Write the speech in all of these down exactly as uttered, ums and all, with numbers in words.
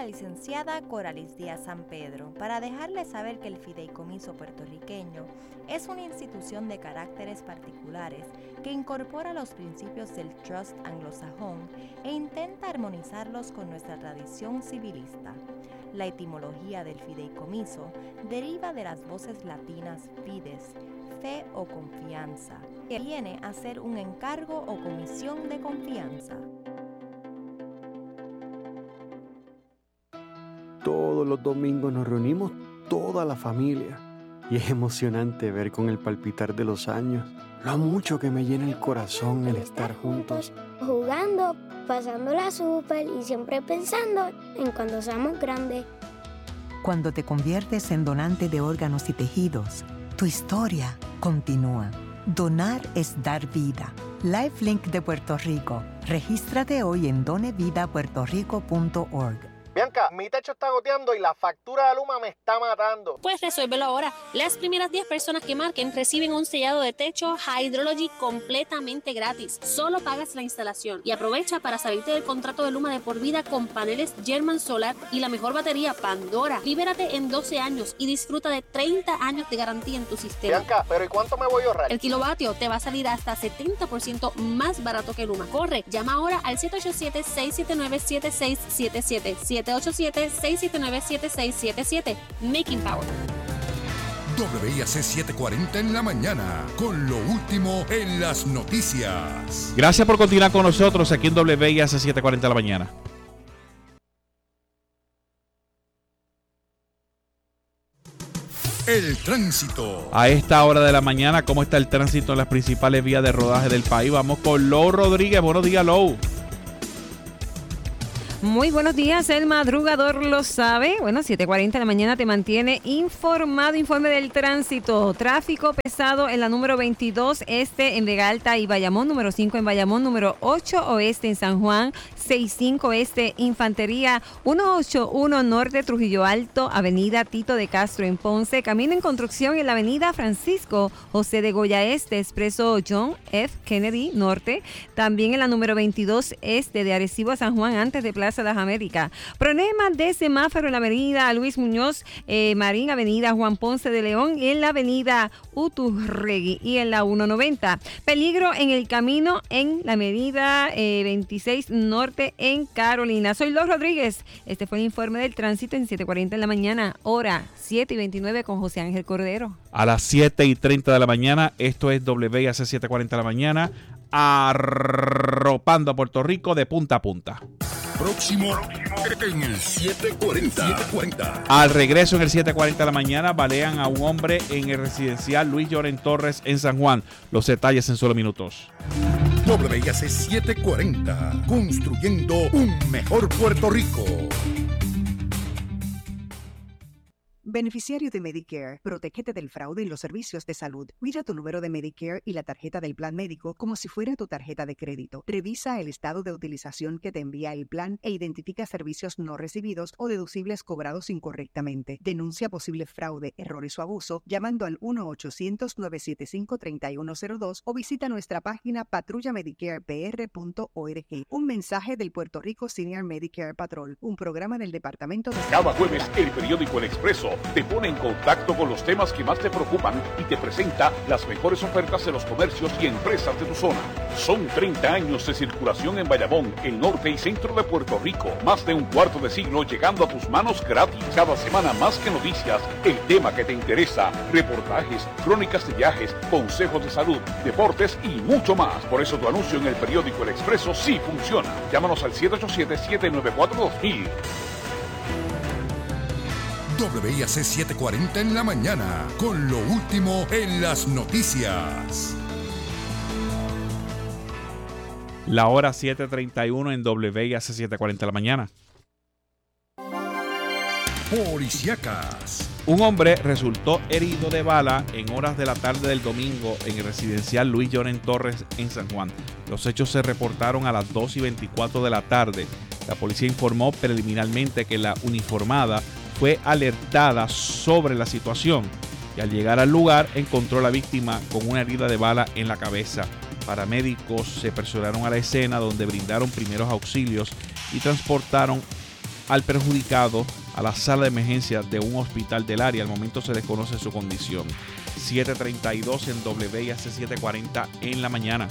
la licenciada Coralis Díaz San Pedro para dejarles saber que el Fideicomiso Puertorriqueño es una institución de caracteres particulares que incorpora los principios del Trust anglosajón e intenta armonizarlos con nuestra tradición civilista. La etimología del fideicomiso deriva de las voces latinas fides, fe o confianza, que viene a ser un encargo o comisión de confianza. Todos los domingos nos reunimos toda la familia y es emocionante ver con el palpitar de los años lo mucho que me llena el corazón el estar juntos. Jugando, pasándola súper y siempre pensando en cuando seamos grandes. Cuando te conviertes en donante de órganos y tejidos, tu historia continúa. Donar es dar vida. LifeLink de Puerto Rico. Regístrate hoy en done vida puerto rico punto org. Bianca, mi techo está goteando y la factura de Luma me está matando. Pues resuélvelo ahora. Las primeras diez personas que marquen reciben un sellado de techo Hydrology completamente gratis. Solo pagas la instalación y aprovecha para salirte del contrato de Luma de por vida con paneles German Solar y la mejor batería Pandora. Libérate en doce años y disfruta de treinta años de garantía en tu sistema. Bianca, ¿pero y cuánto me voy a ahorrar? El kilovatio te va a salir hasta setenta por ciento más barato que Luma. Corre, llama ahora al siete ocho siete, seis siete nueve, siete seis siete siete. siete ocho siete, seis siete nueve, siete seis siete siete. Making Power. W I A C setecientos cuarenta en la mañana, con lo último en las noticias. Gracias por continuar con nosotros aquí en W I A C setecientos cuarenta en la mañana. El tránsito. A esta hora de la mañana, ¿cómo está el tránsito en las principales vías de rodaje del país? Vamos con Lou Rodríguez. Buenos días, Lou. Muy buenos días, el madrugador lo sabe. Bueno, siete cuarenta de la mañana te mantiene informado. Informe del tránsito. Tráfico pesado en la número veintidós este en Vega Alta y Bayamón, número cinco en Bayamón, número ocho oeste en San Juan, sesenta y cinco este Infantería, ciento ochenta y uno norte Trujillo Alto, avenida Tito de Castro en Ponce, camino en construcción en la avenida Francisco José de Goya Este, expreso John F. Kennedy Norte, también en la número veintidós este de Arecibo a San Juan antes de Plaza de las Américas. Problema de semáforo en la avenida Luis Muñoz eh, Marín, avenida Juan Ponce de León y en la avenida Uturregui y en la ciento noventa. Peligro en el camino en la avenida eh, veintiséis norte en Carolina. Soy Lou Rodríguez. Este fue el informe del tránsito en siete cuarenta de la mañana, hora siete y veintinueve con José Ángel Cordero. A las siete y treinta de la mañana, esto es W I A C setecientos cuarenta de la mañana, arropando a Puerto Rico de punta a punta. Próximo en el setecientos cuarenta. setecientos cuarenta. Al regreso en el siete cuarenta de la mañana, balean a un hombre en el residencial Luis Lloren Torres en San Juan. Los detalles en solo minutos. W I A C setecientos cuarenta, construyendo un mejor Puerto Rico. Beneficiario de Medicare, protégete del fraude en los servicios de salud. Cuida tu número de Medicare y la tarjeta del plan médico como si fuera tu tarjeta de crédito. Revisa el estado de utilización que te envía el plan e identifica servicios no recibidos o deducibles cobrados incorrectamente. Denuncia posible fraude, errores o abuso llamando al uno ochocientos, nueve siete cinco, tres uno cero dos o visita nuestra página patrulla medicare p r punto org. Un mensaje del Puerto Rico Senior Medicare Patrol, un programa del Departamento de Salud. Cada jueves, el periódico El Expreso te pone en contacto con los temas que más te preocupan y te presenta las mejores ofertas de los comercios y empresas de tu zona. Son treinta años de circulación en Bayamón, el norte y centro de Puerto Rico. Más de un cuarto de siglo llegando a tus manos gratis. Cada semana más que noticias, el tema que te interesa, reportajes, crónicas de viajes, consejos de salud, deportes y mucho más. Por eso tu anuncio en el periódico El Expreso sí funciona. Llámanos al siete ocho siete, siete nueve cuatro, dos mil. W I A C setecientos cuarenta en la mañana, con lo último en las noticias. La hora siete treinta y uno en W I A C setecientos cuarenta de la mañana. Policíacas. Un hombre resultó herido de bala en horas de la tarde del domingo en el residencial Luis Lloren Torres en San Juan. Los hechos se reportaron a las dos y veinticuatro de la tarde. La policía informó preliminarmente que la uniformada fue alertada sobre la situación y al llegar al lugar encontró a la víctima con una herida de bala en la cabeza. Paramédicos se personaron a la escena donde brindaron primeros auxilios y transportaron al perjudicado a la sala de emergencia de un hospital del área. Al momento se desconoce su condición. siete treinta y dos en W I A C setecientos cuarenta en la mañana.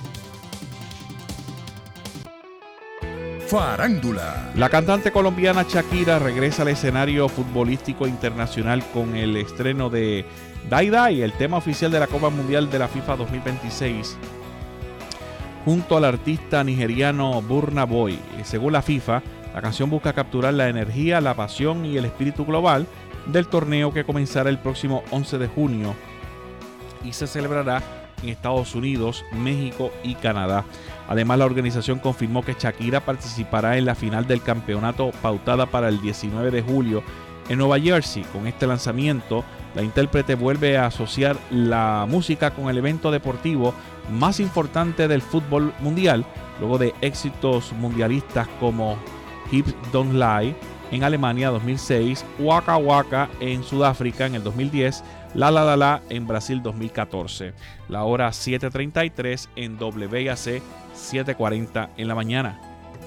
Farándula. La cantante colombiana Shakira regresa al escenario futbolístico internacional con el estreno de Dai Dai, el tema oficial de la Copa Mundial de la FIFA dos mil veintiséis, junto al artista nigeriano Burna Boy. Según la FIFA, la canción busca capturar la energía, la pasión y el espíritu global del torneo que comenzará el próximo once de junio y se celebrará en Estados Unidos, México y Canadá. Además, la organización confirmó que Shakira participará en la final del campeonato pautada para el diecinueve de julio en Nueva Jersey. Con este lanzamiento, la intérprete vuelve a asociar la música con el evento deportivo más importante del fútbol mundial, luego de éxitos mundialistas como Hips Don't Lie en Alemania dos mil seis, Waka Waka en Sudáfrica en el dos mil diez, La La La La en Brasil dos mil catorce. La hora siete treinta y tres en W I A C setecientos cuarenta en la mañana.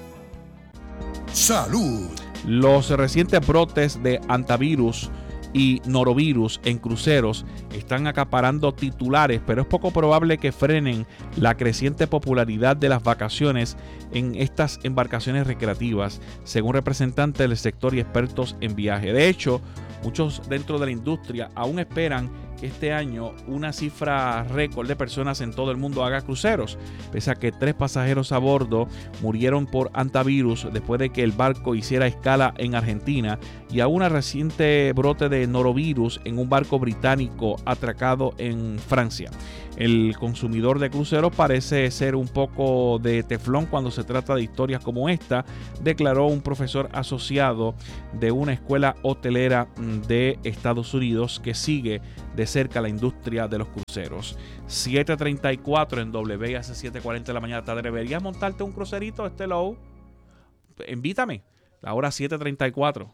Salud. Los recientes brotes de antivirus y norovirus en cruceros están acaparando titulares, pero es poco probable que frenen la creciente popularidad de las vacaciones en estas embarcaciones recreativas, según representantes del sector y expertos en viaje. De hecho, muchos dentro de la industria aún esperan que este año una cifra récord de personas en todo el mundo haga cruceros, pese a que tres pasajeros a bordo murieron por antivirus después de que el barco hiciera escala en Argentina, y a una reciente brote de norovirus en un barco británico atracado en Francia. El consumidor de cruceros parece ser un poco de teflón cuando se trata de historias como esta, declaró un profesor asociado de una escuela hotelera de Estados Unidos que sigue de cerca la industria de los cruceros. siete treinta y cuatro en W I A C setecientos cuarenta de la mañana. ¿Te atreverías a montarte un crucerito, este low? Invítame. La hora siete treinta y cuatro.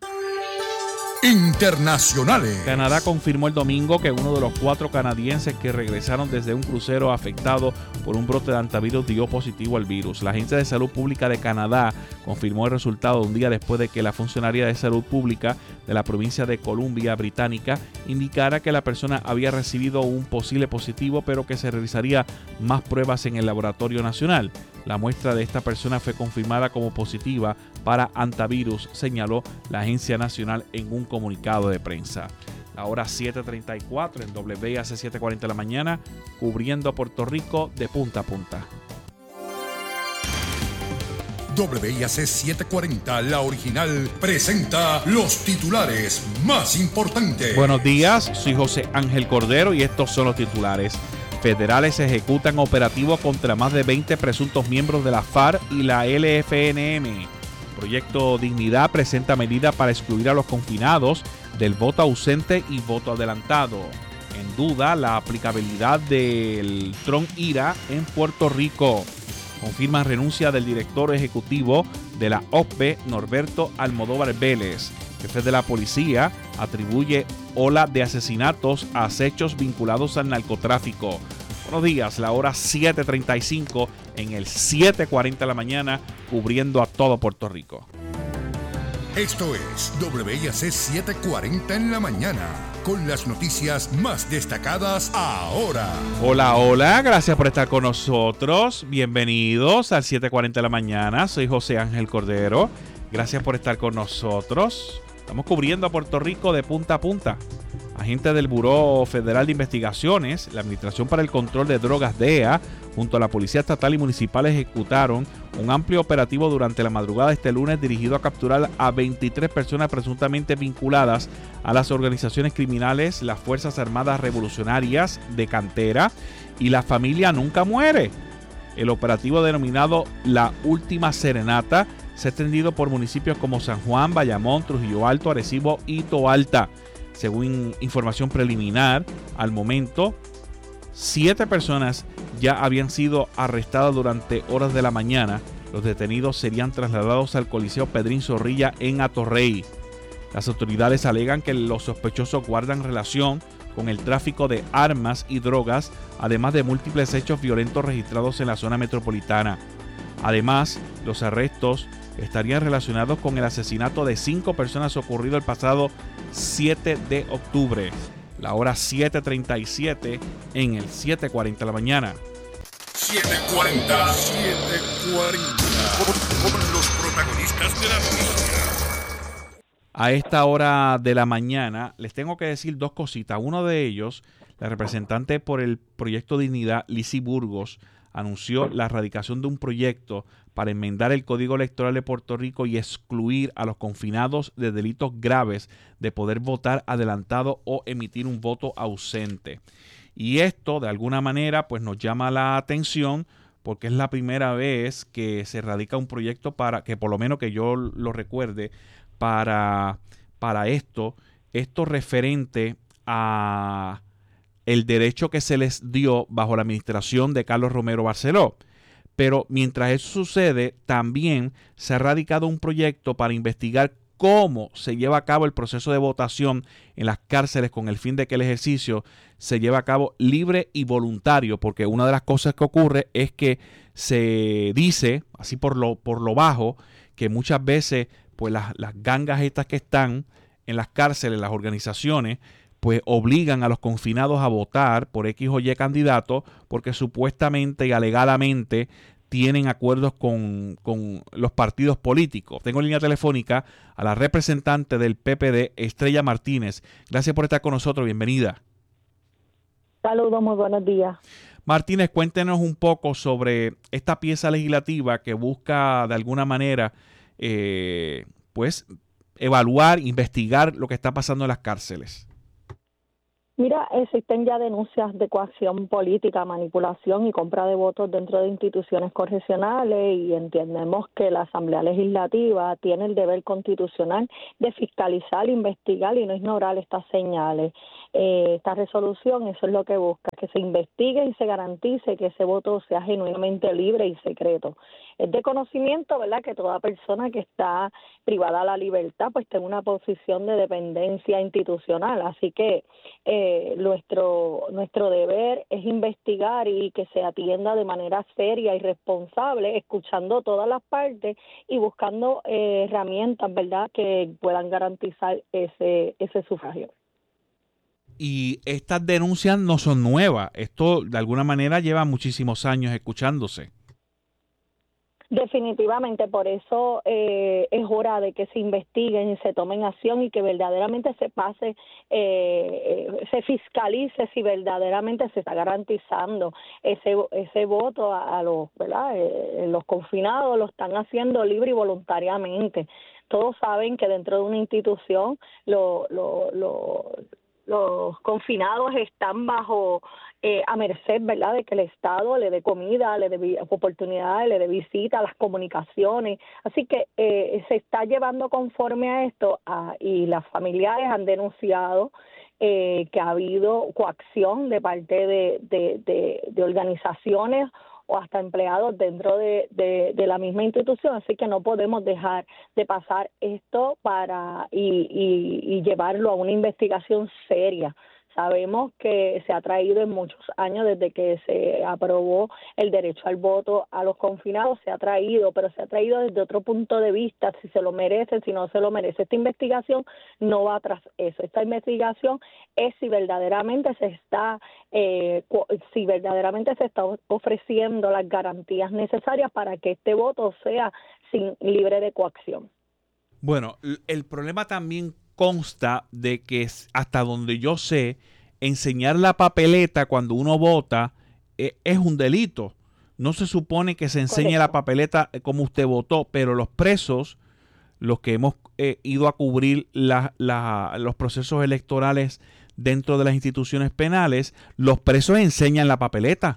Internacionales. Canadá confirmó el domingo que uno de los cuatro canadienses que regresaron desde un crucero afectado por un brote de antivirus dio positivo al virus. La Agencia de Salud Pública de Canadá confirmó el resultado un día después de que la funcionaria de salud pública de la provincia de Columbia Británica indicara que la persona había recibido un posible positivo, pero que se realizaría más pruebas en el laboratorio nacional. La muestra de esta persona fue confirmada como positiva para antivirus, señaló la agencia nacional en un comunicado de prensa. La hora siete treinta y cuatro en W I A C setecientos cuarenta de la mañana, cubriendo a Puerto Rico de punta a punta. W I A C setecientos cuarenta, la original, presenta los titulares más importantes. Buenos días, soy José Ángel Cordero y estos son los titulares. Federales ejecutan operativo contra más de veinte presuntos miembros de la FARC y la L F N M. Proyecto Dignidad presenta medida para excluir a los confinados del voto ausente y voto adelantado. En duda la aplicabilidad del Tron-IRA en Puerto Rico. Confirman renuncia del director ejecutivo de la O P E, Norberto Almodóvar Vélez. Jefe de la policía atribuye ola de asesinatos a hechos vinculados al narcotráfico. Buenos días, la hora siete treinta y cinco en el siete cuarenta de la mañana, cubriendo a todo Puerto Rico. Esto es W I A C setecientos cuarenta en la mañana, con las noticias más destacadas ahora. Hola, hola, gracias por estar con nosotros. Bienvenidos al siete cuarenta de la mañana. Soy José Ángel Cordero. Gracias por estar con nosotros. Estamos cubriendo a Puerto Rico de punta a punta. Agentes del Buró Federal de Investigaciones, la Administración para el Control de Drogas D E A, junto a la Policía Estatal y Municipal, ejecutaron un amplio operativo durante la madrugada de este lunes dirigido a capturar a veintitrés personas presuntamente vinculadas a las organizaciones criminales, las Fuerzas Armadas Revolucionarias de Cantera y la Familia Nunca Muere. El operativo, denominado La Última Serenata, se ha extendido por municipios como San Juan, Bayamón, Trujillo Alto, Arecibo y Toalta. Según información preliminar, al momento, siete personas ya habían sido arrestadas durante horas de la mañana. Los detenidos serían trasladados al Coliseo Pedrín Zorrilla en Atorrey. Las autoridades alegan que los sospechosos guardan relación con el tráfico de armas y drogas, además de múltiples hechos violentos registrados en la zona metropolitana. Además, los arrestos estarían relacionados con el asesinato de cinco personas ocurrido el pasado siete de octubre. La hora siete treinta y siete en el siete cuarenta de la mañana. siete cuarenta, siete cuarenta, con, con los protagonistas de la noticia. A esta hora de la mañana les tengo que decir dos cositas. Uno de ellos, la representante por el Proyecto Dignidad, Lizy Burgos, anunció la erradicación de un proyecto para enmendar el Código Electoral de Puerto Rico y excluir a los confinados de delitos graves de poder votar adelantado o emitir un voto ausente. Y esto, de alguna manera, pues nos llama la atención porque es la primera vez que se erradica un proyecto para, que por lo menos que yo lo recuerde, para, para esto, esto referente a el derecho que se les dio bajo la administración de Carlos Romero Barceló. Pero mientras eso sucede, también se ha radicado un proyecto para investigar cómo se lleva a cabo el proceso de votación en las cárceles con el fin de que el ejercicio se lleve a cabo libre y voluntario, porque una de las cosas que ocurre es que se dice, así por lo, por lo bajo, que muchas veces pues las, las gangas estas que están en las cárceles, las organizaciones, pues obligan a los confinados a votar por X o Y candidato porque supuestamente y alegadamente tienen acuerdos con, con los partidos políticos. Tengo en línea telefónica a la representante del P P D, Estrella Martínez. Gracias por estar con nosotros. Bienvenida. Saludos, muy buenos días. Martínez, cuéntenos un poco sobre esta pieza legislativa que busca de alguna manera eh, pues evaluar, investigar lo que está pasando en las cárceles. Mira, existen ya denuncias de coacción política, manipulación y compra de votos dentro de instituciones correccionales y entendemos que la Asamblea Legislativa tiene el deber constitucional de fiscalizar, investigar y no ignorar estas señales. Eh, esta resolución, eso es lo que busca, que se investigue y se garantice que ese voto sea genuinamente libre y secreto. Es de conocimiento, ¿verdad?, que toda persona que está privada de la libertad pues tenga una posición de dependencia institucional, así que eh, nuestro nuestro deber es investigar y que se atienda de manera seria y responsable, escuchando todas las partes y buscando eh, herramientas, ¿verdad?, que puedan garantizar ese ese sufragio. Y estas denuncias no son nuevas, esto de alguna manera lleva muchísimos años escuchándose. Definitivamente, por eso eh, es hora de que se investiguen y se tomen acción y que verdaderamente se pase, eh, eh, se fiscalice si verdaderamente se está garantizando ese ese voto a, a los, ¿verdad? Eh, los confinados lo están haciendo libre y voluntariamente. Todos saben que dentro de una institución lo, lo, lo, los confinados están bajo Eh, a merced, ¿verdad?, de que el Estado le dé comida, le dé oportunidades, le dé visita, las comunicaciones. Así que eh, se está llevando conforme a esto a, y las familiares han denunciado eh, que ha habido coacción de parte de, de, de, de organizaciones o hasta empleados dentro de, de, de la misma institución. Así que no podemos dejar de pasar esto para y, y, y llevarlo a una investigación seria. Sabemos que se ha traído en muchos años desde que se aprobó el derecho al voto a los confinados, se ha traído, pero se ha traído desde otro punto de vista, si se lo merece, si no se lo merece. Esta investigación no va tras eso. Esta investigación es si verdaderamente se está, eh, si verdaderamente se está ofreciendo las garantías necesarias para que este voto sea sin, libre de coacción. Bueno, el problema también consta de que hasta donde yo sé, enseñar la papeleta cuando uno vota eh, es un delito. No se supone que se enseñe Correcto. La papeleta como usted votó, pero los presos, los que hemos eh, ido a cubrir la, la, los procesos electorales dentro de las instituciones penales, los presos enseñan la papeleta.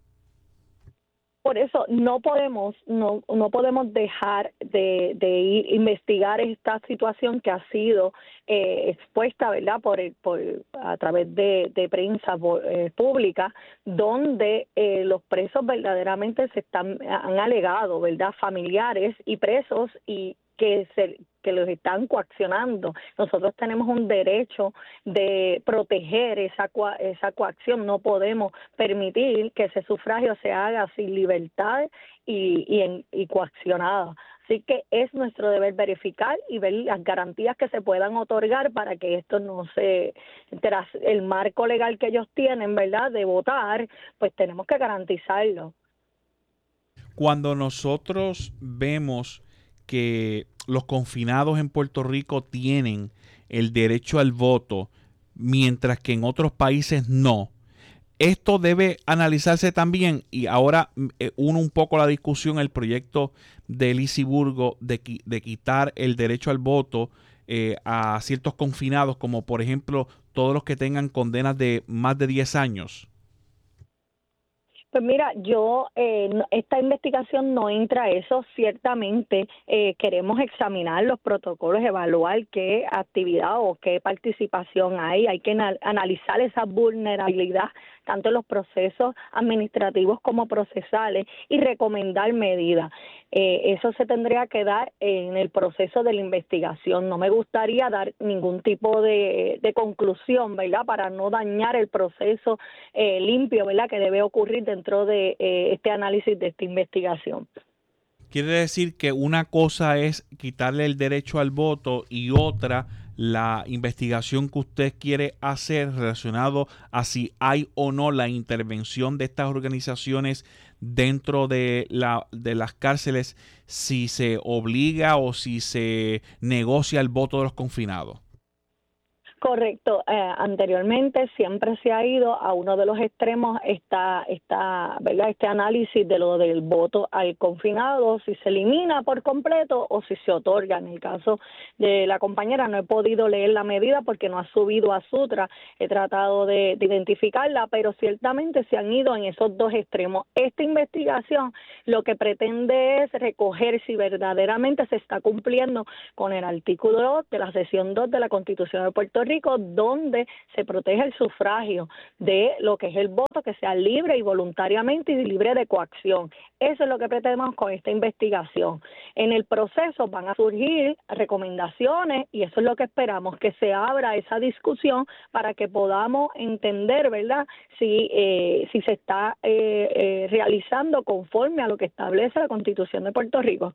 Por eso no podemos no no podemos dejar de, de ir investigar esta situación que ha sido eh, expuesta, ¿verdad?, por el, por a través de, de prensa eh, pública, donde eh, los presos verdaderamente se están han alegado, ¿verdad?, familiares y presos y que se que los están coaccionando. Nosotros tenemos un derecho de proteger esa esa coacción. No podemos permitir que ese sufragio se haga sin libertad y, y, en, y coaccionada. Así que es nuestro deber verificar y ver las garantías que se puedan otorgar para que esto no se, tras el marco legal que ellos tienen, ¿verdad?, de votar, pues tenemos que garantizarlo. Cuando nosotros vemos que los confinados en Puerto Rico tienen el derecho al voto, mientras que en otros países no, esto debe analizarse también. Y ahora eh, uno un poco la discusión, el proyecto de Lizy Burgos de, de quitar el derecho al voto eh, a ciertos confinados, como por ejemplo todos los que tengan condenas de más de diez años. Pues mira, yo, eh, esta investigación no entra a eso. Ciertamente eh, queremos examinar los protocolos, evaluar qué actividad o qué participación hay. Hay que analizar esa vulnerabilidad, tanto en los procesos administrativos como procesales, y recomendar medidas. Eh, eso se tendría que dar en el proceso de la investigación. No me gustaría dar ningún tipo de, de conclusión, ¿verdad?, para no dañar el proceso eh, limpio, ¿verdad?, que debe ocurrir dentro de eh, este análisis de esta investigación. Quiere decir que una cosa es quitarle el derecho al voto y otra la investigación que usted quiere hacer relacionado a si hay o no la intervención de estas organizaciones dentro de la de las cárceles, si se obliga o si se negocia el voto de los confinados. Correcto. Eh, anteriormente siempre se ha ido a uno de los extremos esta, esta, ¿verdad? Este análisis de lo del voto al confinado, si se elimina por completo o si se otorga. En el caso de la compañera no he podido leer la medida porque no ha subido a Sutra. He tratado de, de identificarla, pero ciertamente se han ido en esos dos extremos. Esta investigación lo que pretende es recoger si verdaderamente se está cumpliendo con el artículo dos de la sección dos de la Constitución de Puerto Rico, donde se protege el sufragio de lo que es el voto, que sea libre y voluntariamente y libre de coacción. Eso es lo que pretendemos con esta investigación. En el proceso van a surgir recomendaciones y eso es lo que esperamos, que se abra esa discusión para que podamos entender, ¿verdad?, si, eh, si se está eh, eh, realizando conforme a lo que establece la Constitución de Puerto Rico.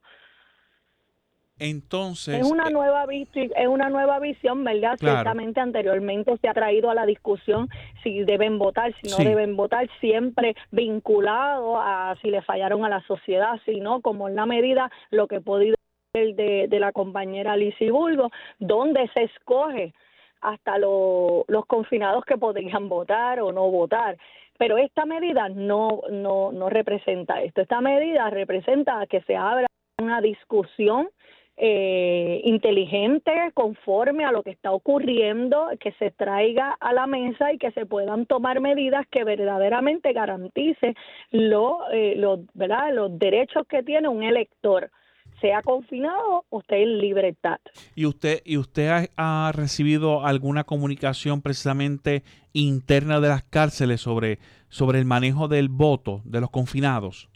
Entonces es una nueva visión, es una nueva visión, ¿verdad? Claro. Ciertamente anteriormente se ha traído a la discusión si deben votar, si no sí. deben votar, siempre vinculado a si le fallaron a la sociedad, si no, como en la medida lo que he podido ver de, de la compañera Lizy Burgos, donde se escoge hasta lo, los confinados que podrían votar o no votar. Pero esta medida no, no, no representa esto. Esta medida representa que se abra una discusión Eh, inteligente, conforme a lo que está ocurriendo, que se traiga a la mesa y que se puedan tomar medidas que verdaderamente garanticen lo, eh, los, ¿verdad?, los derechos que tiene un elector, sea confinado o esté en libertad. ¿Y usted, y usted ha, ha recibido alguna comunicación precisamente interna de las cárceles sobre, sobre el manejo del voto de los confinados?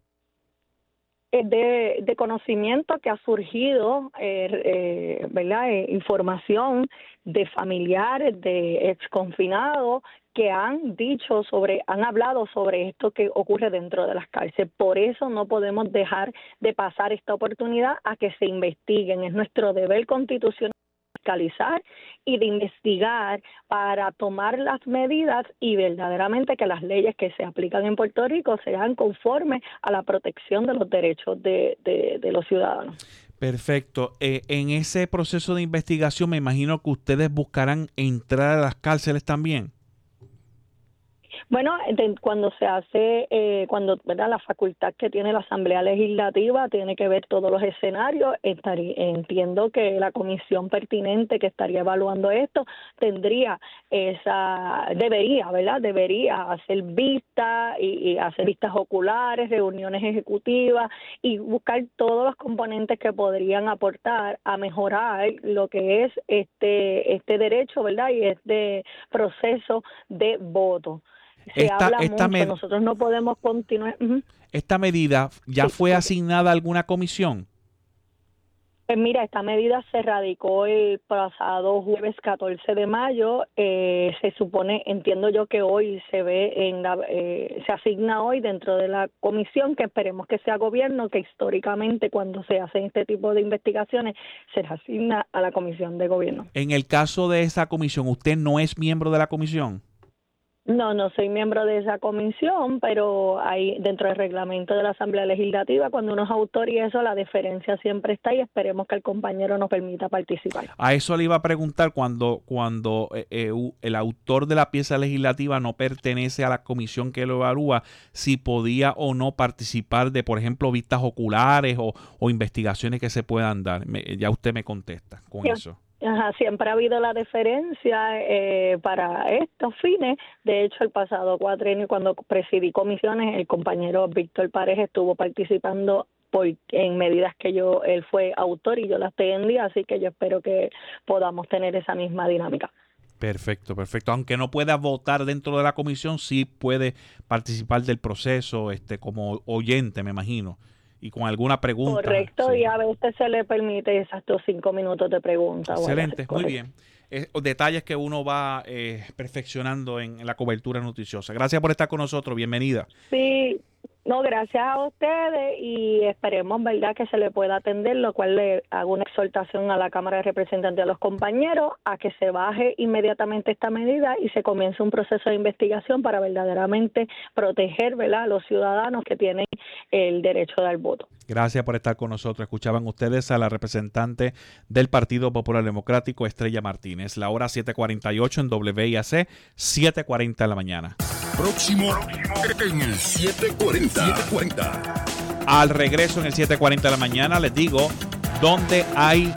De, de conocimiento que ha surgido, eh, eh, ¿verdad?, eh, información de familiares de exconfinados que han dicho sobre, han hablado sobre esto que ocurre dentro de las cárceles. Por eso no podemos dejar de pasar esta oportunidad a que se investiguen. Es nuestro deber constitucional fiscalizar y de investigar para tomar las medidas y verdaderamente que las leyes que se aplican en Puerto Rico sean conformes a la protección de los derechos de, de, de los ciudadanos. Perfecto. Eh, en ese proceso de investigación me imagino que ustedes buscarán entrar a las cárceles también. Bueno, de, cuando se hace, eh, cuando, ¿verdad?, la facultad que tiene la Asamblea Legislativa tiene que ver todos los escenarios, estaría, entiendo que la comisión pertinente que estaría evaluando esto tendría esa, debería, ¿verdad?, debería hacer vistas y, y hacer vistas oculares, reuniones ejecutivas y buscar todos los componentes que podrían aportar a mejorar lo que es este, este derecho, ¿verdad?, y este proceso de voto. Se esta, habla esta mucho, med- nosotros no podemos continuar. Uh-huh. ¿Esta medida ya Sí, fue okay. asignada a alguna comisión? Pues mira, esta medida se radicó el pasado jueves catorce de mayo. Eh, se supone, entiendo yo que hoy se ve en la, eh, se asigna hoy dentro de la comisión, que esperemos que sea gobierno, que históricamente cuando se hacen este tipo de investigaciones se le asigna a la comisión de gobierno. En el caso de esa comisión, ¿usted no es miembro de la comisión? No, no soy miembro de esa comisión, pero hay dentro del reglamento de la Asamblea Legislativa, cuando uno es autor y eso, la deferencia siempre está y esperemos que el compañero nos permita participar. A eso le iba a preguntar cuando, cuando eh, eh, el autor de la pieza legislativa no pertenece a la comisión que lo evalúa, si podía o no participar de, por ejemplo, vistas oculares o, o investigaciones que se puedan dar. Me, ya usted me contesta con Sí. eso. Ajá, siempre ha habido la deferencia eh, para estos fines. De hecho, el pasado cuatrienio, cuando presidí comisiones, el compañero Víctor Pareja estuvo participando por, en medidas que yo él fue autor y yo las pedí, así que yo espero que podamos tener esa misma dinámica. Perfecto, perfecto. Aunque no pueda votar dentro de la comisión, sí puede participar del proceso este, como oyente, me imagino. Y con alguna pregunta. Correcto, sí. Y a veces se le permite estos cinco minutos de pregunta. Excelente, bueno, muy bien. Eh, detalles que uno va eh, perfeccionando en, en la cobertura noticiosa. Gracias por estar con nosotros, bienvenida. Sí, no, gracias a ustedes y esperemos, ¿verdad?, que se le pueda atender, lo cual le hago una exhortación a la Cámara de Representantes y a los compañeros a que se baje inmediatamente esta medida y se comience un proceso de investigación para verdaderamente proteger, ¿verdad?, a los ciudadanos que tienen el derecho al voto. Gracias por estar con nosotros. Escuchaban ustedes a la representante del Partido Popular Democrático, Estrella Martínez. La hora siete cuarenta y ocho en W I A C, siete cuarenta de la mañana. Próximo en el siete cuarenta. siete cuarenta. Al regreso en el siete cuarenta de la mañana les digo dónde hay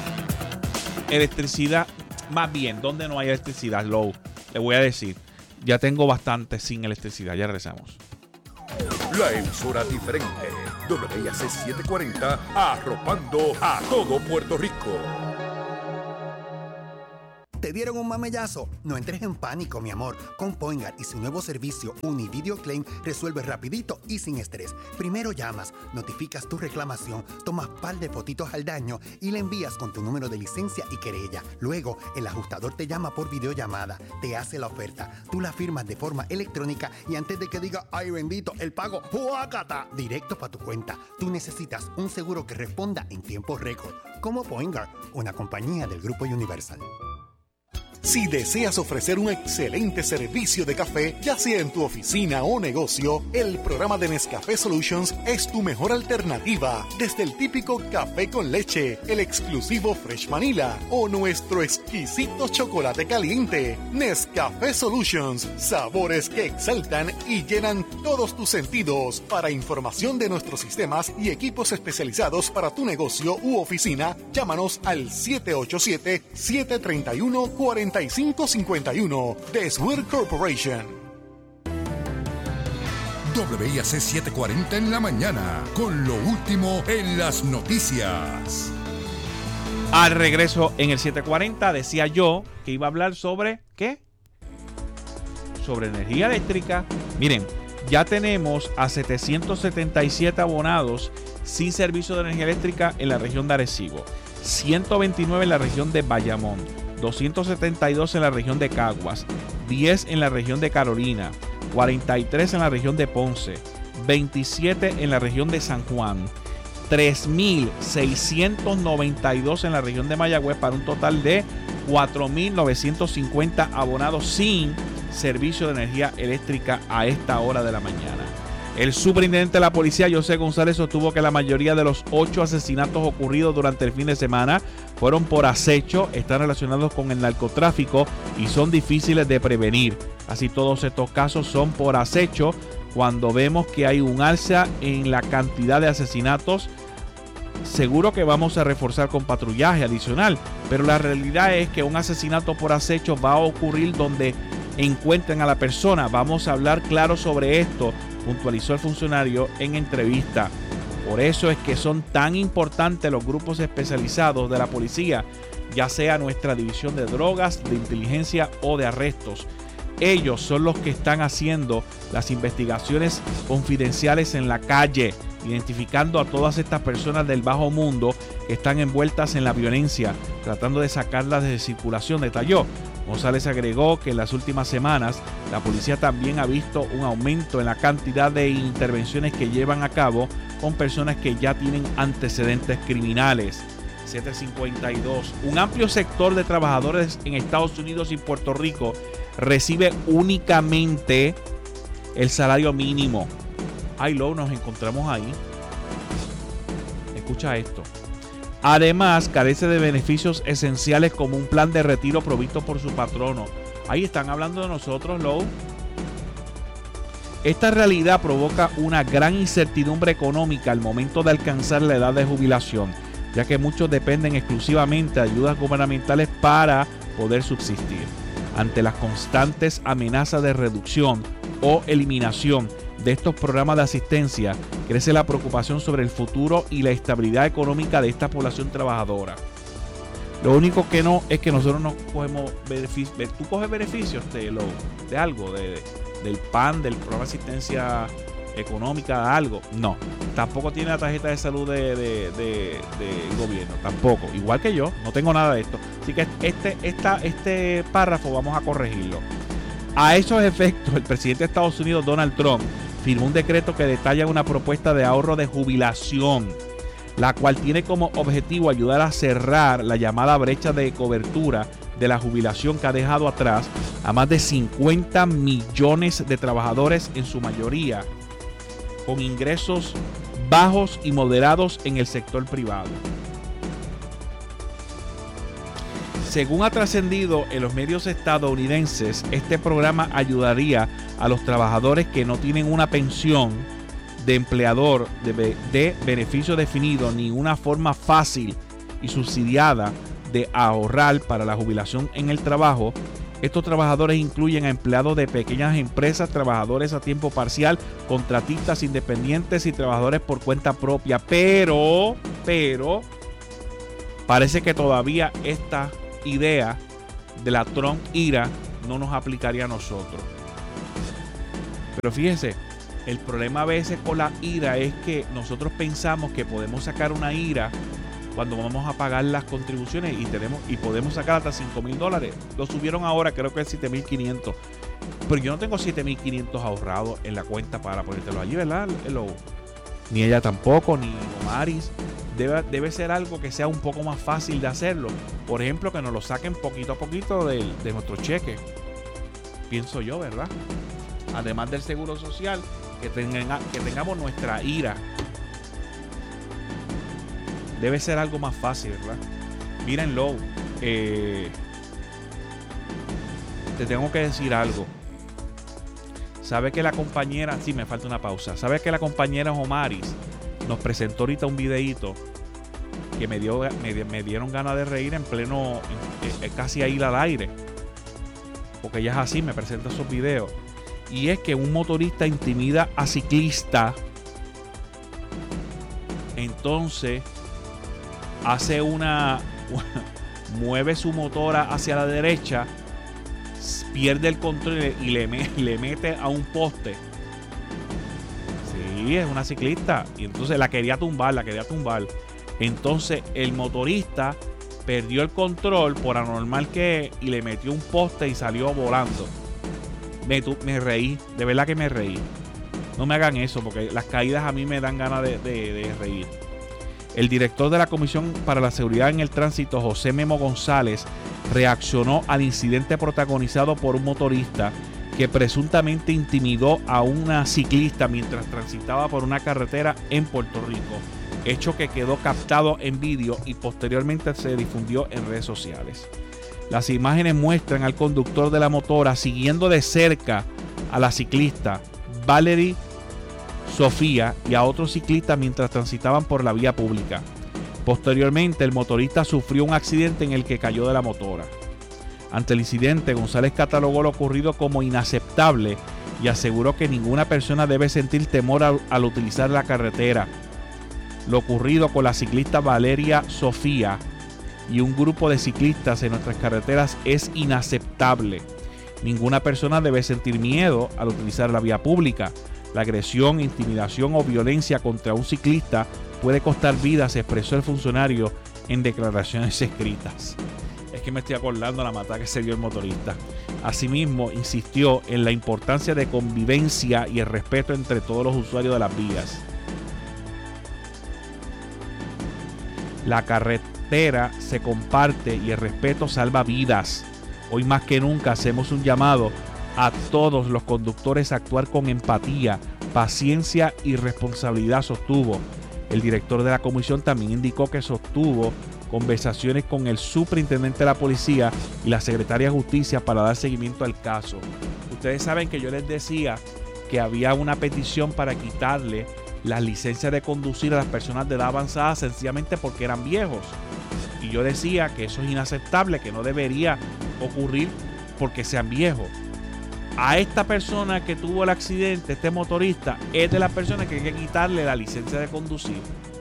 electricidad, más bien, dónde no hay electricidad, low. Le voy a decir, ya tengo bastante sin electricidad. Ya regresamos. La emisora diferente. W I A C setecientos cuarenta, arropando a todo Puerto Rico. ¿Te dieron un mamellazo? No entres en pánico, mi amor. Con Poingar y su nuevo servicio Univideo Claim resuelves rapidito y sin estrés. Primero llamas, notificas tu reclamación, tomas par de fotitos al daño y le envías con tu número de licencia y querella. Luego, el ajustador te llama por videollamada, te hace la oferta, tú la firmas de forma electrónica y antes de que diga, ay bendito, el pago, ¡huácata!, directo para tu cuenta. Tú necesitas un seguro que responda en tiempo récord. Como Poingar, una compañía del Grupo Universal. Si deseas ofrecer un excelente servicio de café, ya sea en tu oficina o negocio, el programa de Nescafé Solutions es tu mejor alternativa. Desde el típico café con leche, el exclusivo Fresh Vanilla o nuestro exquisito chocolate caliente. Nescafé Solutions, sabores que exaltan y llenan todos tus sentidos. Para información de nuestros sistemas y equipos especializados para tu negocio u oficina, llámanos al siete ocho siete, siete tres uno, cuatro cinco cinco uno de Swear Corporation. W I A C setecientos cuarenta en la mañana, con lo último en las noticias. Al regreso en el siete cuarenta decía yo que iba a hablar sobre, ¿qué? Sobre energía eléctrica. Miren, ya tenemos a setecientos setenta y siete abonados sin servicio de energía eléctrica en la región de Arecibo, ciento veintinueve en la región de Bayamón, doscientos setenta y dos en la región de Caguas, diez en la región de Carolina, cuarenta y tres en la región de Ponce, veintisiete en la región de San Juan, tres mil seiscientos noventa y dos en la región de Mayagüez, para un total de cuatro mil novecientos cincuenta abonados sin servicio de energía eléctrica a esta hora de la mañana. El superintendente de la policía, José González, sostuvo que la mayoría de los ocho asesinatos ocurridos durante el fin de semana fueron por acecho, están relacionados con el narcotráfico y son difíciles de prevenir. Así, todos estos casos son por acecho. Cuando vemos que hay un alza en la cantidad de asesinatos, seguro que vamos a reforzar con patrullaje adicional, pero la realidad es que un asesinato por acecho va a ocurrir donde encuentren a la persona. Vamos a hablar claro sobre esto, puntualizó el funcionario en entrevista. Por eso es que son tan importantes los grupos especializados de la policía, ya sea nuestra división de drogas, de inteligencia o de arrestos. Ellos son los que están haciendo las investigaciones confidenciales en la calle. identificando a todas estas personas del bajo mundo que están envueltas en la violencia, tratando de sacarlas de circulación, detalló. González agregó que en las últimas semanas la policía también ha visto un aumento en la cantidad de intervenciones que llevan a cabo con personas que ya tienen antecedentes criminales. siete cincuenta y dos. Un amplio sector de trabajadores en Estados Unidos y Puerto Rico recibe únicamente el salario mínimo. Ay, luego nos encontramos ahí. Escucha esto. Además, carece de beneficios esenciales como un plan de retiro provisto por su patrono. Ahí están hablando de nosotros, Lou. Esta realidad provoca una gran incertidumbre económica al momento de alcanzar la edad de jubilación, ya que muchos dependen exclusivamente de ayudas gubernamentales para poder subsistir. Ante las constantes amenazas de reducción o eliminación de estos programas de asistencia, crece la preocupación sobre el futuro y la estabilidad económica de esta población trabajadora. Lo único que no es que nosotros no cogemos beneficios. ¿Tú coges beneficios de, lo, de algo? De, del P A N, del programa de asistencia económica, de algo. No. Tampoco tiene la tarjeta de salud del de, de, de gobierno. Tampoco. Igual que yo. No tengo nada de esto. Así que este, esta, este párrafo vamos a corregirlo. A esos efectos, el presidente de Estados Unidos, Donald Trump, firmó un decreto que detalla una propuesta de ahorro de jubilación, la cual tiene como objetivo ayudar a cerrar la llamada brecha de cobertura de la jubilación que ha dejado atrás a más de cincuenta millones de trabajadores, en su mayoría con ingresos bajos y moderados en el sector privado. Según ha trascendido en los medios estadounidenses, este programa ayudaría a los trabajadores que no tienen una pensión de empleador de, de beneficio definido ni una forma fácil y subsidiada de ahorrar para la jubilación en el trabajo. Estos trabajadores incluyen a empleados de pequeñas empresas, trabajadores a tiempo parcial, contratistas independientes y trabajadores por cuenta propia. Pero, pero, parece que todavía esta idea de la Trump IRA no nos aplicaría a nosotros. Pero fíjese, el problema a veces con la IRA es que nosotros pensamos que podemos sacar una IRA cuando vamos a pagar las contribuciones y tenemos y podemos sacar hasta cinco mil dólares. Lo subieron ahora, creo que es siete mil quinientos. Pero yo no tengo siete mil quinientos ahorrados en la cuenta para ponértelo allí, ¿verdad? Ni ella tampoco, ni Omaris. Debe, debe ser algo que sea un poco más fácil de hacerlo. Por ejemplo, que nos lo saquen poquito a poquito de, de nuestro cheque. Pienso yo, ¿verdad? Además del seguro social, que, tenga, que tengamos nuestra IRA. Debe ser algo más fácil, ¿verdad? Mírenlo. Eh, te tengo que decir algo. ¿Sabe que la compañera... Sí, me falta una pausa. ¿Sabe que la compañera Omaris nos presentó ahorita un videíto que me, dio, me, me dieron ganas de reír en pleno... En, en, casi ahí al aire? Porque ella es así, me presenta esos videos. Y es que un motorista intimida a ciclista. Entonces... hace una mueve su motora hacia la derecha, pierde el control y le, le mete a un poste. Sí, es una ciclista. Y entonces la quería tumbar, la quería tumbar. Entonces el motorista perdió el control, por anormal que es, y le metió un poste y salió volando. Me, me reí, de verdad que me reí. No me hagan eso, porque las caídas a mí me dan ganas de, de, de reír. El director de la Comisión para la Seguridad en el Tránsito, José Memo González, reaccionó al incidente protagonizado por un motorista que presuntamente intimidó a una ciclista mientras transitaba por una carretera en Puerto Rico, hecho que quedó captado en vídeo y posteriormente se difundió en redes sociales. Las imágenes muestran al conductor de la motora siguiendo de cerca a la ciclista Valerie Sofía y a otros ciclistas mientras transitaban por la vía pública. Posteriormente, el motorista sufrió un accidente en el que cayó de la motora. Ante el incidente, González catalogó lo ocurrido como inaceptable y aseguró que ninguna persona debe sentir temor al, al utilizar la carretera. Lo ocurrido con la ciclista Valeria Sofía y un grupo de ciclistas en nuestras carreteras es inaceptable. Ninguna persona debe sentir miedo al utilizar la vía pública. La agresión, intimidación o violencia contra un ciclista puede costar vidas, expresó el funcionario en declaraciones escritas. Es que me estoy acordando de la matada que se dio el motorista. Asimismo, insistió en la importancia de convivencia y el respeto entre todos los usuarios de las vías. La carretera se comparte y el respeto salva vidas. Hoy más que nunca hacemos un llamado a todos los conductores a actuar con empatía, paciencia y responsabilidad, sostuvo. El director de la comisión también indicó que sostuvo conversaciones con el superintendente de la policía y la secretaria de justicia para dar seguimiento al caso. Ustedes saben que yo les decía que había una petición para quitarle las licencias de conducir a las personas de edad avanzada sencillamente porque eran viejos. Y yo decía que eso es inaceptable, que no debería ocurrir porque sean viejos. A esta persona que tuvo el accidente, este motorista, es de las personas que hay que quitarle la licencia de conducir.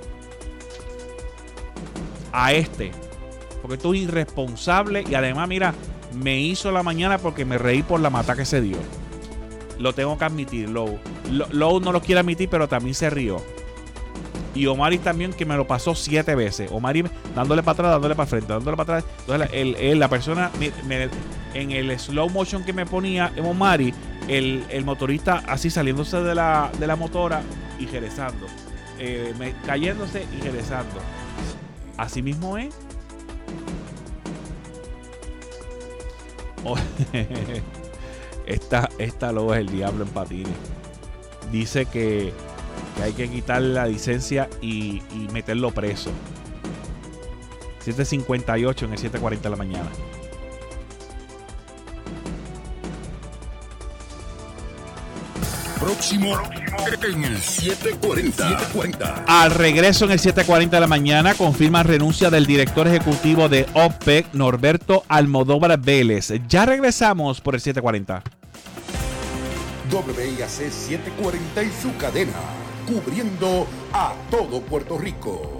A este. Porque esto es irresponsable y además, mira, me hizo la mañana porque me reí por la mata que se dio. Lo tengo que admitir, Lowe. Lowe no lo quiere admitir, pero también se rió. Y Omari también, que me lo pasó siete veces. Omari dándole para atrás, dándole para frente, dándole para atrás. Entonces, el, el, la persona, me, me, en el slow motion que me ponía Omari, el, el motorista así saliéndose de la, de la motora y regresando. Eh, me, cayéndose y regresando. Así mismo es. Oh, esta, esta Lowe es el diablo en patines. Dice que que hay que quitarle la licencia y, y meterlo preso. siete cincuenta y ocho en el siete cuarenta de la mañana. Próximo en el siete cuarenta. Al regreso en el siete cuarenta de la mañana confirma renuncia del director ejecutivo de O P E C, Norberto Almodóvar Vélez. Ya regresamos por el siete cuarenta. W I A C siete cuarenta y su cadena, cubriendo a todo Puerto Rico.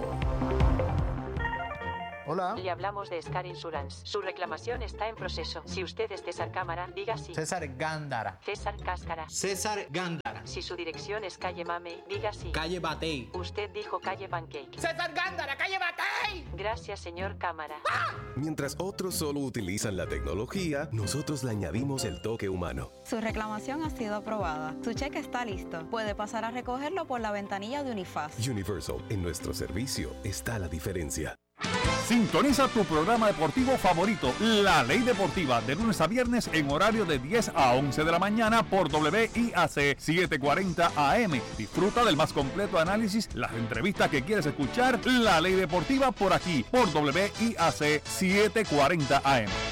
Hola. Le hablamos de Scar Insurance. Su reclamación está en proceso. Si usted es César Cámara, diga sí. César Gándara. César Cáscara. César Gándara. Si su dirección es calle Mamey, diga sí. Calle Batey. Usted dijo calle Pancake. César Gándara, calle Batey. Gracias, señor Cámara. ¡Ah! Mientras otros solo utilizan la tecnología, nosotros le añadimos el toque humano. Su reclamación ha sido aprobada. Su cheque está listo. Puede pasar a recogerlo por la ventanilla de Unifaz. Universal, en nuestro servicio está la diferencia. Sintoniza tu programa deportivo favorito, La Ley Deportiva, de lunes a viernes en horario de diez a once de la mañana por W I A C setecientos cuarenta A M. Disfruta del más completo análisis, las entrevistas que quieres escuchar. La Ley Deportiva por aquí, por W I A C setecientos cuarenta A M.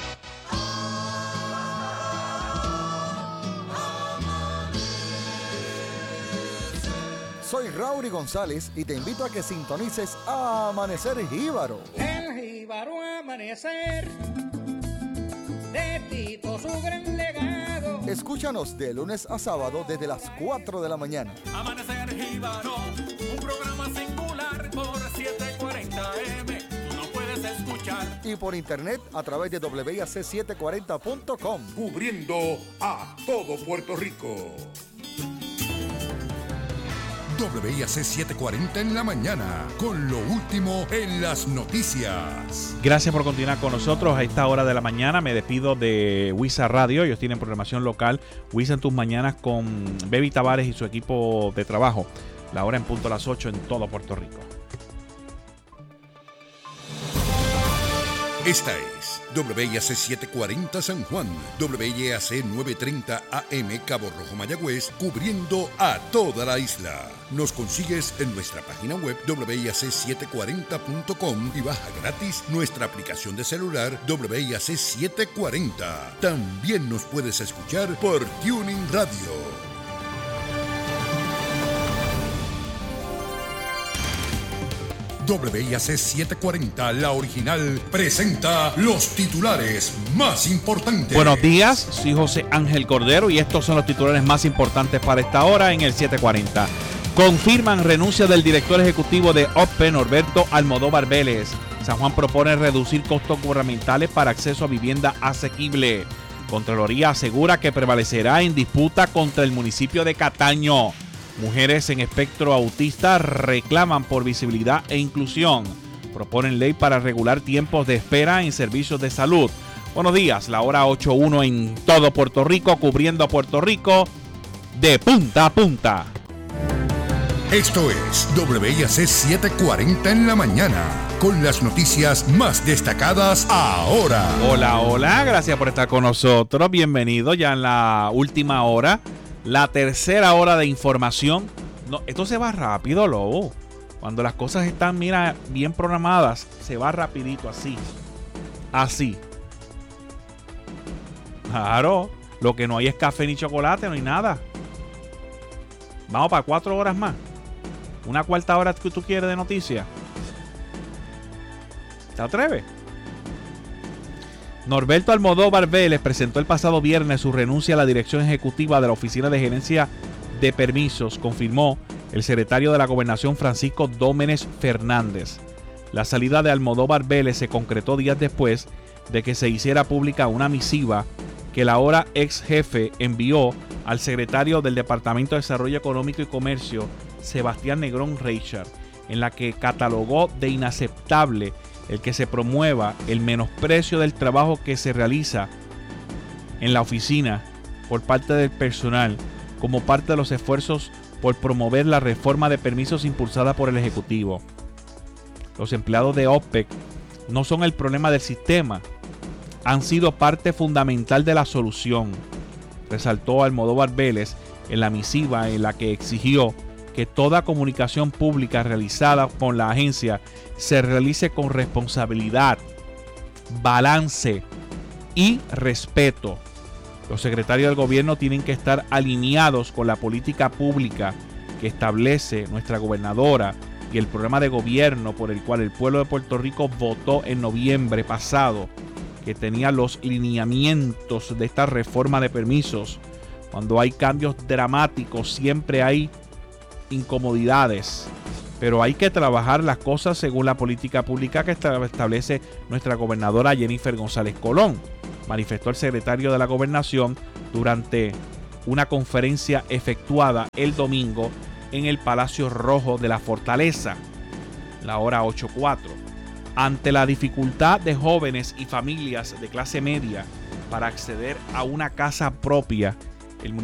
Soy Raúl González y te invito a que sintonices a Amanecer Jíbaro. El Jíbaro Amanecer, de Tito su gran legado. Escúchanos de lunes a sábado desde las cuatro de la mañana. Amanecer Jíbaro, un programa singular por setecientos cuarenta A M. Tú no puedes escuchar. Y por internet a través de W I A C setecientos cuarenta punto com. Cubriendo a todo Puerto Rico. W I A C setecientos cuarenta en la mañana, con lo último en las noticias. Gracias por continuar con nosotros a esta hora de la mañana. Me despido de Wisa Radio. Ellos tienen programación local. Wisa en tus mañanas con Baby Tavares y su equipo de trabajo. La hora en punto a las ocho en todo Puerto Rico. Esta es W I A C setecientos cuarenta San Juan, W I A C novecientos treinta A M Cabo Rojo Mayagüez, cubriendo a toda la isla. Nos consigues en nuestra página web W I A C setecientos cuarenta punto com y baja gratis nuestra aplicación de celular W I A C setecientos cuarenta. También nos puedes escuchar por Tuning Radio. W I A C setecientos cuarenta, la original, presenta los titulares más importantes. Buenos días, soy José Ángel Cordero y estos son los titulares más importantes para esta hora en el siete cuarenta. Confirman renuncia del director ejecutivo de O P E, Norberto Almodóvar Vélez. San Juan propone reducir costos gubernamentales para acceso a vivienda asequible. Contraloría asegura que prevalecerá en disputa contra el municipio de Cataño. Mujeres en espectro autista reclaman por visibilidad e inclusión. Proponen ley para regular tiempos de espera en servicios de salud. Buenos días, la hora ocho uno en todo Puerto Rico, cubriendo a Puerto Rico de punta a punta. Esto es W I A C setecientos cuarenta en la mañana, con las noticias más destacadas ahora. Hola, hola, gracias por estar con nosotros. Bienvenido ya en la última hora, la tercera hora de información. No, esto se va rápido, Lobo. Cuando las cosas están, mira, bien programadas, se va rapidito así. Así. Claro, lo que no hay es café ni chocolate, no hay nada. Vamos para cuatro horas más. Una cuarta hora que tú quieres de noticias. ¿Te atreves? Norberto Almodóvar Vélez presentó el pasado viernes su renuncia a la dirección ejecutiva de la Oficina de Gerencia de Permisos, confirmó el secretario de la Gobernación Francisco Dómenes Fernández. La salida de Almodóvar Vélez se concretó días después de que se hiciera pública una misiva que el ahora ex jefe envió al secretario del Departamento de Desarrollo Económico y Comercio, Sebastián Negrón Reichard, en la que catalogó de inaceptable el que se promueva el menosprecio del trabajo que se realiza en la oficina por parte del personal como parte de los esfuerzos por promover la reforma de permisos impulsada por el Ejecutivo. Los empleados de O P E C no son el problema del sistema, han sido parte fundamental de la solución, resaltó Almodóvar Vélez en la misiva en la que exigió que toda comunicación pública realizada con la agencia se realice con responsabilidad, balance y respeto. Los secretarios del gobierno tienen que estar alineados con la política pública que establece nuestra gobernadora y el programa de gobierno por el cual el pueblo de Puerto Rico votó en noviembre pasado, que tenía los lineamientos de esta reforma de permisos. Cuando hay cambios dramáticos siempre hay incomodidades, pero hay que trabajar las cosas según la política pública que establece nuestra gobernadora Jennifer González Colón, manifestó el secretario de la Gobernación durante una conferencia efectuada el domingo en el Palacio Rojo de la Fortaleza, la hora ocho cuatro. Ante la dificultad de jóvenes y familias de clase media para acceder a una casa propia